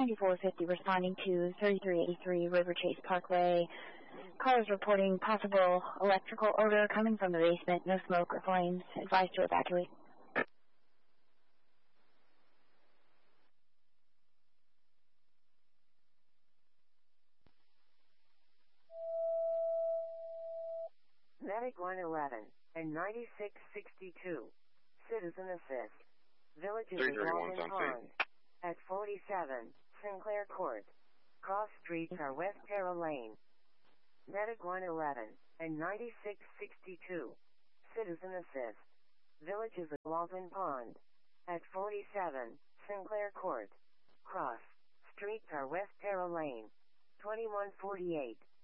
9450 responding to 3383 River Chase Parkway. Callers reporting possible electrical odor coming from the basement. No smoke or flames. Advised to evacuate. Medic 111 and 9662. Citizen assist. Villages of Walden Pond. At 47 Sinclair Court. Cross streets are West Carroll Lane. Medic 111 and 9662. Citizen assist. Villages of Walden Pond. At 47 Sinclair Court. Cross streets are West Carroll Lane. 2148.